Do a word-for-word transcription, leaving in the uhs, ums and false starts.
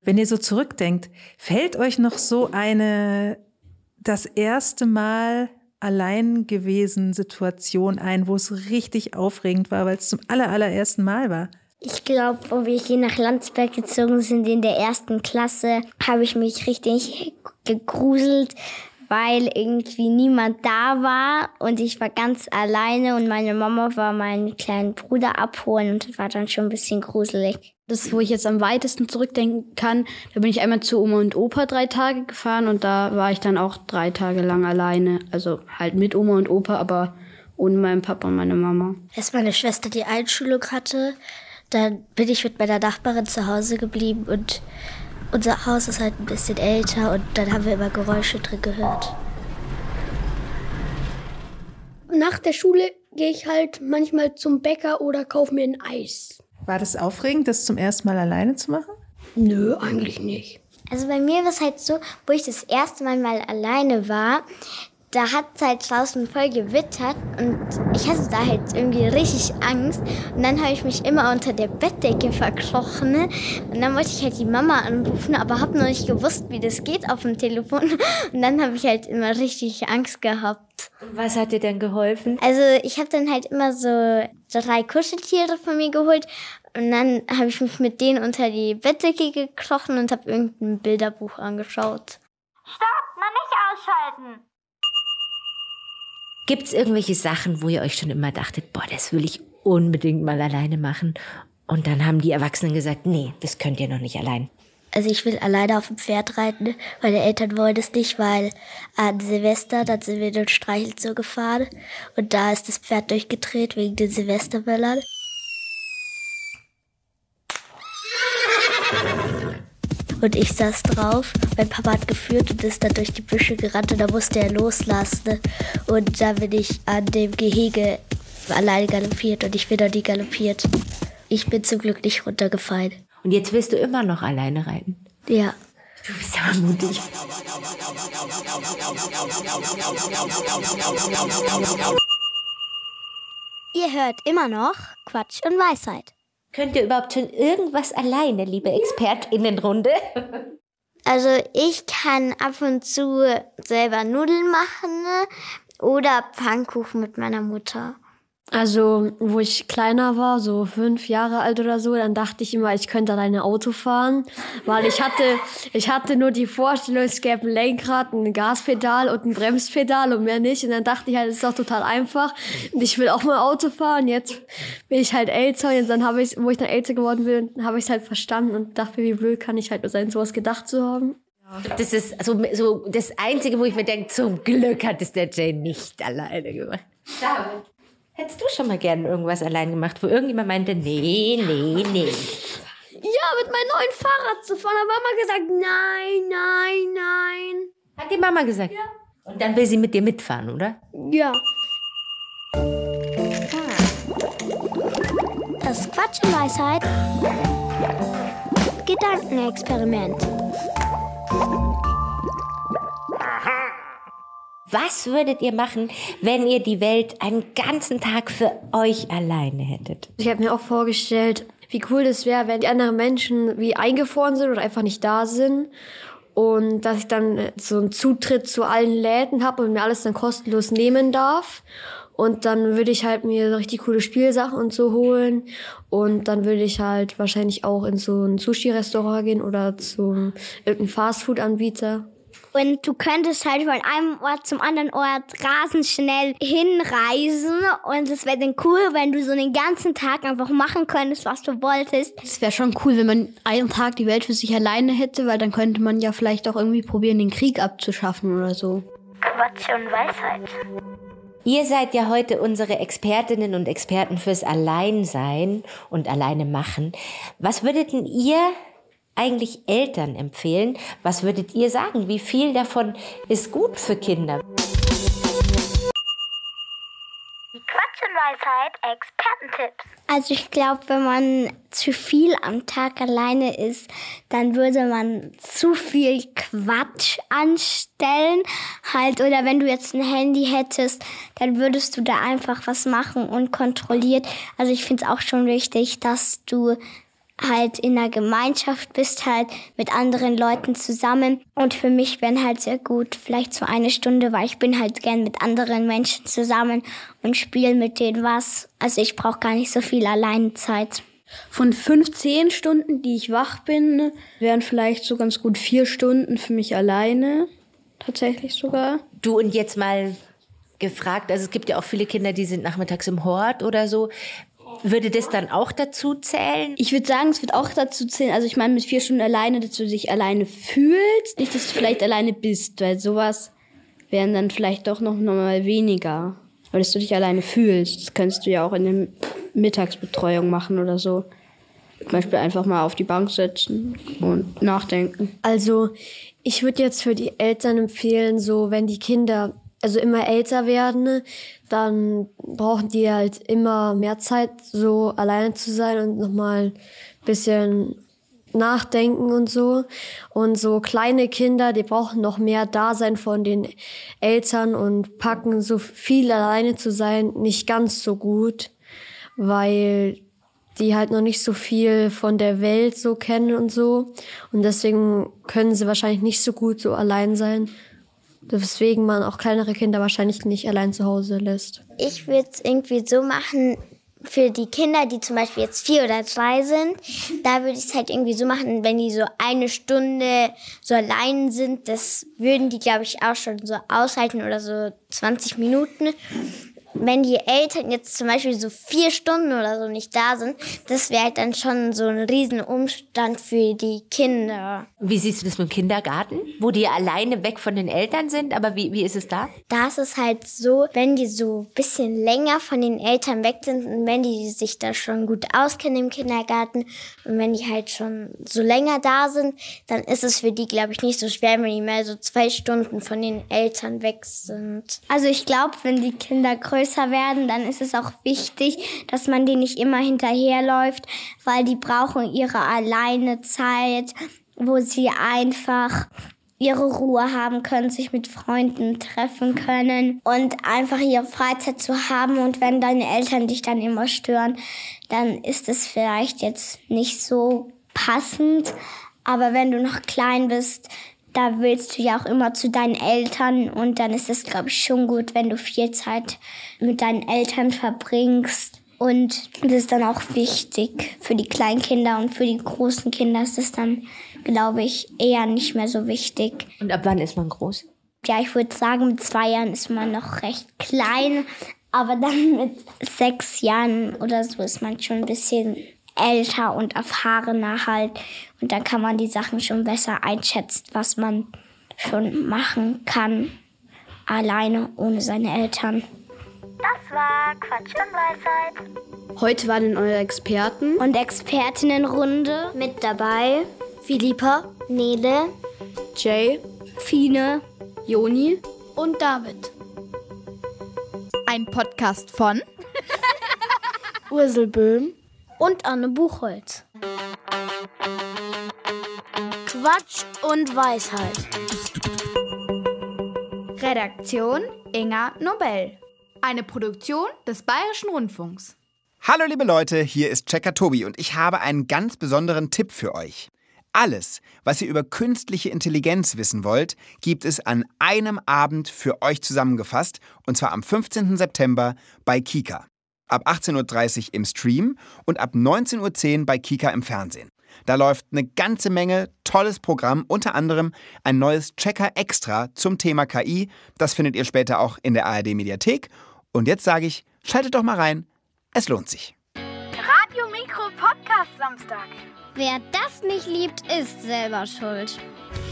Wenn ihr so zurückdenkt, fällt euch noch so eine das erste Mal allein gewesen Situation ein, wo es richtig aufregend war, weil es zum aller, allerersten Mal war? Ich glaube, wo wir hier nach Landsberg gezogen sind in der ersten Klasse, habe ich mich richtig gegruselt, weil irgendwie niemand da war und ich war ganz alleine und meine Mama war meinen kleinen Bruder abholen und das war dann schon ein bisschen gruselig. Das, wo ich jetzt am weitesten zurückdenken kann, da bin ich einmal zu Oma und Opa drei Tage gefahren und da war ich dann auch drei Tage lang alleine. Also halt mit Oma und Opa, aber ohne meinen Papa und meine Mama. Als meine Schwester die Einschulung hatte, dann bin ich mit meiner Nachbarin zu Hause geblieben und unser Haus ist halt ein bisschen älter und dann haben wir immer Geräusche drin gehört. Nach der Schule gehe ich halt manchmal zum Bäcker oder kaufe mir ein Eis. War das aufregend, das zum ersten Mal alleine zu machen? Nö, eigentlich nicht. Also bei mir war es halt so, wo ich das erste Mal mal alleine war, da hat es halt draußen voll gewittert und ich hatte da halt irgendwie richtig Angst. Und dann habe ich mich immer unter der Bettdecke verkrochen. Und dann wollte ich halt die Mama anrufen, aber habe noch nicht gewusst, wie das geht auf dem Telefon. Und dann habe ich halt immer richtig Angst gehabt. Was hat dir denn geholfen? Also ich habe dann halt immer so drei Kuscheltiere von mir geholt. Und dann habe ich mich mit denen unter die Bettdecke gekrochen und habe irgendein Bilderbuch angeschaut. Stopp, noch nicht ausschalten! Gibt's irgendwelche Sachen, wo ihr euch schon immer dachtet, boah, das will ich unbedingt mal alleine machen? Und dann haben die Erwachsenen gesagt, nee, das könnt ihr noch nicht allein. Also ich will alleine auf dem Pferd reiten. Meine Eltern wollen es nicht, weil an Silvester, dann sind wir in den Streichelzoo gefahren. Und da ist das Pferd durchgedreht wegen den Silvesterböllern. Und ich saß drauf, mein Papa hat geführt und ist dann durch die Büsche gerannt und da musste er loslassen. Und da bin ich an dem Gehege alleine galoppiert und ich bin noch nie galoppiert. Ich bin zum Glück nicht runtergefallen. Und jetzt willst du immer noch alleine reiten? Ja. Du bist aber mutig. Ihr hört immer noch Quatsch und Weisheit. Könnt ihr überhaupt schon irgendwas alleine, liebe ExpertInnenrunde? Also ich kann ab und zu selber Nudeln machen oder Pfannkuchen mit meiner Mutter. Also, wo ich kleiner war, so fünf Jahre alt oder so, dann dachte ich immer, ich könnte alleine Auto fahren, weil ich hatte, ich hatte nur die Vorstellung, es gäbe ein Lenkrad, ein Gaspedal und ein Bremspedal und mehr nicht. Und dann dachte ich halt, das ist doch total einfach. Und ich will auch mal Auto fahren. Jetzt bin ich halt älter und dann habe ich, wo ich dann älter geworden bin, habe ich es halt verstanden und dachte mir, wie blöd kann ich halt nur sein, sowas gedacht zu haben. Das ist so, so das Einzige, wo ich mir denke, zum Glück hat es der Jay nicht alleine gemacht. David. Hättest du schon mal gerne irgendwas allein gemacht, wo irgendjemand meinte, nee, nee, nee. Ja, mit meinem neuen Fahrrad zu fahren. Da war Mama gesagt, nein, nein, nein. Hat die Mama gesagt? Ja. Und dann will sie mit dir mitfahren, oder? Ja. Das Quatsch und Weisheit. Gedankenexperiment. Was würdet ihr machen, wenn ihr die Welt einen ganzen Tag für euch alleine hättet? Ich habe mir auch vorgestellt, wie cool das wäre, wenn die anderen Menschen wie eingefroren sind oder einfach nicht da sind. Und dass ich dann so einen Zutritt zu allen Läden habe und mir alles dann kostenlos nehmen darf. Und dann würde ich halt mir so richtig coole Spielsachen und so holen. Und dann würde ich halt wahrscheinlich auch in so ein Sushi-Restaurant gehen oder zu irgendeinem Fastfood-Anbieter. Und du könntest halt von einem Ort zum anderen Ort rasend schnell hinreisen. Und es wäre dann cool, wenn du so den ganzen Tag einfach machen könntest, was du wolltest. Es wäre schon cool, wenn man einen Tag die Welt für sich alleine hätte, weil dann könnte man ja vielleicht auch irgendwie probieren, den Krieg abzuschaffen oder so. Quatsch und Weisheit. Ihr seid ja heute unsere Expertinnen und Experten fürs Alleinsein und alleine machen. Was würdet denn ihr eigentlich Eltern empfehlen? Was würdet ihr sagen? Wie viel davon ist gut für Kinder? Quatsch und Weisheit, Expertentipps. Also ich glaube, wenn man zu viel am Tag alleine ist, dann würde man zu viel Quatsch anstellen. Halt, oder wenn du jetzt ein Handy hättest, dann würdest du da einfach was machen unkontrolliert. Also ich finde es auch schon wichtig, dass du halt in einer Gemeinschaft bist, halt mit anderen Leuten zusammen. Und für mich wären halt sehr gut vielleicht so eine Stunde, weil ich bin halt gern mit anderen Menschen zusammen und spiele mit denen was. Also ich brauche gar nicht so viel Alleinezeit. Von fünfzehn Stunden, die ich wach bin, wären vielleicht so ganz gut vier Stunden für mich alleine. Tatsächlich sogar. Du, und jetzt mal gefragt, also es gibt ja auch viele Kinder, die sind nachmittags im Hort oder so. Würde das dann auch dazu zählen? Ich würde sagen, es wird auch dazu zählen. Also ich meine mit vier Stunden alleine, dass du dich alleine fühlst. Nicht, dass du vielleicht alleine bist, weil sowas wären dann vielleicht doch noch mal weniger. Weil dass du dich alleine fühlst. Das kannst du ja auch in der Mittagsbetreuung machen oder so. Zum Beispiel einfach mal auf die Bank setzen und nachdenken. Also ich würde jetzt für die Eltern empfehlen, so wenn die Kinder also immer älter werden, dann brauchen die halt immer mehr Zeit, so alleine zu sein und nochmal ein bisschen nachdenken und so. Und so kleine Kinder, die brauchen noch mehr Dasein von den Eltern und packen so viel alleine zu sein nicht ganz so gut, weil die halt noch nicht so viel von der Welt so kennen und so. Und deswegen können sie wahrscheinlich nicht so gut so allein sein. Weswegen man auch kleinere Kinder wahrscheinlich nicht allein zu Hause lässt. Ich würde es irgendwie so machen, für die Kinder, die zum Beispiel jetzt vier oder drei sind, da würde ich es halt irgendwie so machen, wenn die so eine Stunde so allein sind, das würden die, glaube ich, auch schon so aushalten oder so zwanzig Minuten. Wenn die Eltern jetzt zum Beispiel so vier Stunden oder so nicht da sind, das wäre halt dann schon so ein riesen Umstand für die Kinder. Wie siehst du das mit dem Kindergarten, wo die alleine weg von den Eltern sind? Aber wie, wie ist es da? Da ist es halt so, wenn die so ein bisschen länger von den Eltern weg sind und wenn die sich da schon gut auskennen im Kindergarten und wenn die halt schon so länger da sind, dann ist es für die, glaube ich, nicht so schwer, wenn die mehr so zwei Stunden von den Eltern weg sind. Also ich glaube, wenn die Kinder größer werden, dann ist es auch wichtig, dass man denen nicht immer hinterherläuft, weil die brauchen ihre alleine Zeit, wo sie einfach ihre Ruhe haben können, sich mit Freunden treffen können und einfach ihre Freizeit zu haben. Und wenn deine Eltern dich dann immer stören, dann ist es vielleicht jetzt nicht so passend. Aber wenn du noch klein bist, da willst du ja auch immer zu deinen Eltern und dann ist es, glaube ich, schon gut, wenn du viel Zeit mit deinen Eltern verbringst. Und das ist dann auch wichtig für die kleinen Kinder und für die großen Kinder ist es dann, glaube ich, eher nicht mehr so wichtig. Und ab wann ist man groß? Ja, ich würde sagen, mit zwei Jahren ist man noch recht klein, aber dann mit sechs Jahren oder so ist man schon ein bisschen älter und erfahrener halt. Und dann kann man die Sachen schon besser einschätzen, was man schon machen kann, alleine, ohne seine Eltern. Das war Quatsch und Weisheit. Heute waren eure Experten und Expertinnenrunde Mit dabei Philippa, Nele, Jay, Fine, Joni und David. Ein Podcast von Ursel Böhm und Anne Buchholz. Quatsch und Weisheit. Redaktion Inga Nobel. Eine Produktion des Bayerischen Rundfunks. Hallo liebe Leute, hier ist Checker Tobi und ich habe einen ganz besonderen Tipp für euch. Alles, was ihr über künstliche Intelligenz wissen wollt, gibt es an einem Abend für euch zusammengefasst und zwar am fünfzehnten September bei Kika. Ab achtzehn Uhr dreißig im Stream und ab neunzehn Uhr zehn bei Kika im Fernsehen. Da läuft eine ganze Menge tolles Programm, unter anderem ein neues Checker Extra zum Thema K I. Das findet ihr später auch in der A R D Mediathek. Und jetzt sage ich, schaltet doch mal rein, es lohnt sich. Radio Mikro Podcast Samstag. Wer das nicht liebt, ist selber schuld.